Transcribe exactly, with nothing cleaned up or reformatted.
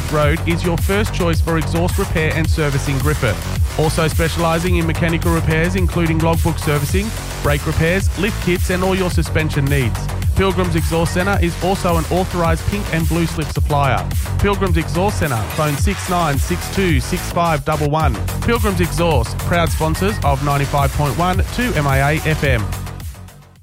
East Road is your first choice for exhaust repair and service in Griffith. Also specialising in mechanical repairs including logbook servicing, brake repairs, lift kits and all your suspension needs. Pilgrim's Exhaust Centre is also an authorised pink and blue slip supplier. Pilgrim's Exhaust Centre, phone six nine six two six five one one. Pilgrim's Exhaust, proud sponsors of ninety-five point one two M A A F M.